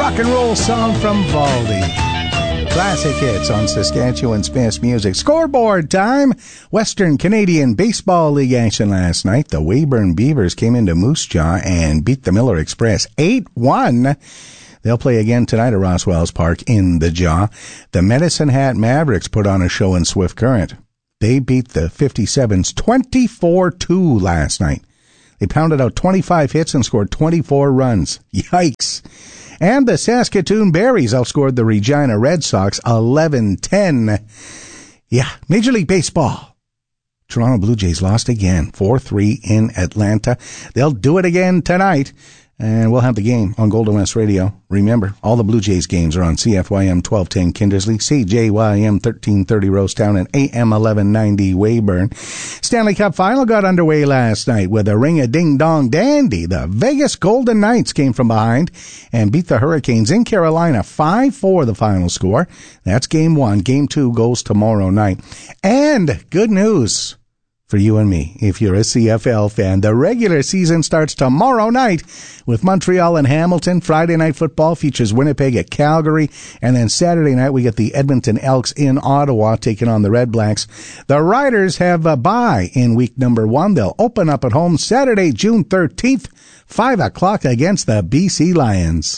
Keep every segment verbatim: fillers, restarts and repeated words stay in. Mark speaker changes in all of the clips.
Speaker 1: rock and roll song from Valdi. Classic hits on Saskatchewan's best music. Scoreboard time. Western Canadian Baseball League action last night. The Weyburn Beavers came into Moose Jaw and beat the Miller Express eight one. They'll play again tonight at Roswells Park in the Jaw. The Medicine Hat Mavericks put on a show in Swift Current. They beat the fifty-sevens twenty-four two last night. They pounded out twenty-five hits and scored twenty-four runs. Yikes. And the Saskatoon Berries outscored the Regina Red Sox eleven ten. Yeah, Major League Baseball. Toronto Blue Jays lost again, four three in Atlanta. They'll do it again tonight. And we'll have the game on Golden West Radio. Remember, all the Blue Jays games are on C F Y M twelve ten Kindersley, C J Y M thirteen thirty Rosetown, and A M eleven ninety Weyburn. Stanley Cup Final got underway last night with a ring-a-ding-dong dandy. The Vegas Golden Knights came from behind and beat the Hurricanes in Carolina five four, the final score. That's game one. Game two goes tomorrow night. And good news for you and me, if you're a C F L fan. The regular season starts tomorrow night with Montreal and Hamilton. Friday night football features Winnipeg at Calgary. And then Saturday night we get the Edmonton Elks in Ottawa taking on the Red Blacks. The Riders have a bye in week number one. They'll open up at home Saturday, June thirteenth, five o'clock against the B C Lions.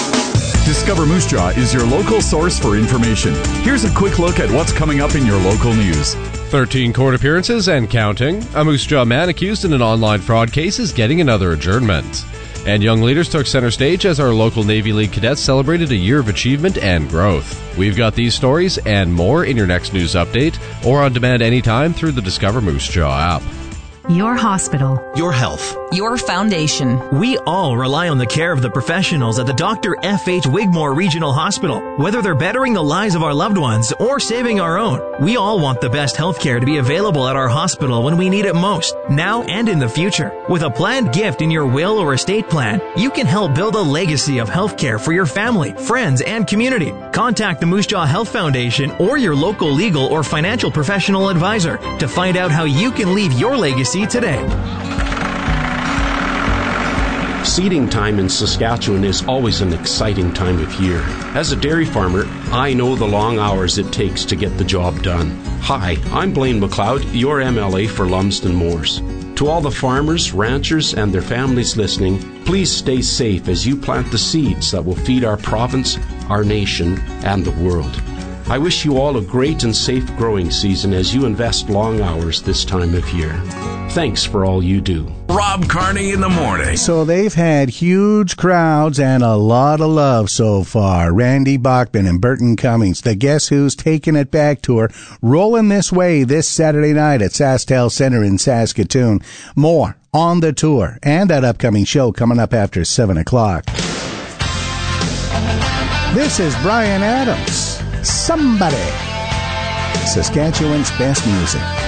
Speaker 2: Discover Moose Jaw is your local source for information. Here's a quick look at what's coming up in your local news.
Speaker 3: thirteen court appearances and counting. A Moose Jaw man accused in an online fraud case is getting another adjournment. And young leaders took center stage as our local Navy League cadets celebrated a year of achievement and growth. We've got these stories and more in your next news update or on demand anytime through the Discover Moose Jaw app.
Speaker 4: Your hospital.
Speaker 5: Your health.
Speaker 4: Your foundation.
Speaker 5: We all rely on the care of the professionals at the Doctor F H Wigmore Regional Hospital. Whether they're bettering the lives of our loved ones or saving our own, we all want the best health care to be available at our hospital when we need it most, now and in the future. With a planned gift in your will or estate plan, you can help build a legacy of health care for your family, friends, and community. Contact the Moose Jaw Health Foundation or your local legal or financial professional advisor to find out how you can leave your legacy today.
Speaker 6: Seeding time in Saskatchewan is always an exciting time of year. As a dairy farmer, I know the long hours it takes to get the job done. Hi, I'm Blaine McLeod, your M L A for Lumsden Moors. To all the farmers, ranchers, and their families listening, please stay safe as you plant the seeds that will feed our province, our nation, and the world. I wish you all a great and safe growing season as you invest long hours this time of year. Thanks for all you do.
Speaker 7: Rob Carney in the morning.
Speaker 1: So they've had huge crowds and a lot of love so far. Randy Bachman and Burton Cummings, the Guess Who's Taking It Back tour, rolling this way this Saturday night at SaskTel Center in Saskatoon. More on the tour and that upcoming show coming up after seven o'clock. This is Bryan Adams. Somebody. Saskatchewan's best music.